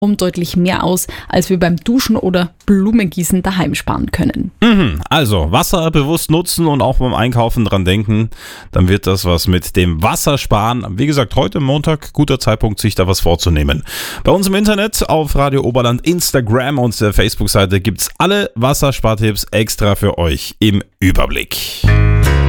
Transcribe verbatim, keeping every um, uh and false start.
deutlich mehr aus, als wir beim Duschen oder Blumengießen daheim sparen können. Mhm, also Wasser bewusst nutzen und auch beim Einkaufen dran denken, dann wird das was mit dem Wassersparen. Wie gesagt, heute Montag, guter Zeitpunkt, sich da was vorzunehmen. Bei uns im Internet auf Radio Oberland, Instagram und der Facebook-Seite gibt's alle Wasserspartipps extra für euch im Überblick.